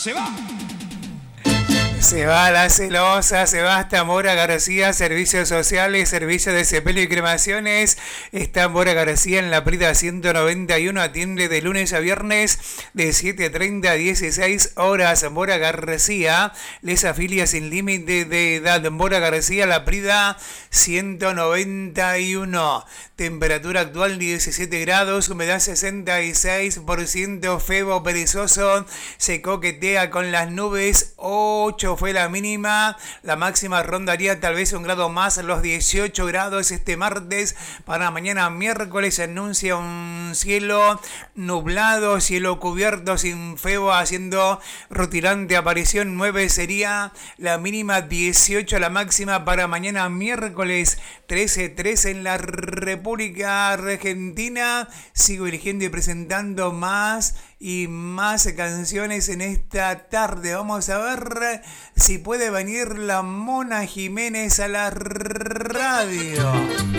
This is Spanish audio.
Se va. Se va la celosa, se va hasta Mora García, servicios sociales, servicio de sepelio y cremaciones. Está Mora García en la Prida 191, atiende de lunes a viernes de 7:30 a 16 horas. Mora García les afilia sin límite de edad. Mora García, la Prida 191. Temperatura actual 17 grados, humedad 66%, febo perezoso, se coquetea con las nubes, 8 fue la mínima, la máxima rondaría tal vez un grado más, los 18 grados este martes. Para mañana miércoles se anuncia un cielo nublado, cielo cubierto sin febo, haciendo rutilante aparición. 9 sería la mínima, 18 la máxima. Para mañana miércoles 13 en la República Argentina. Sigo eligiendo y presentando más y más canciones en esta tarde. Vamos a ver si puede venir la Mona Jiménez a la radio.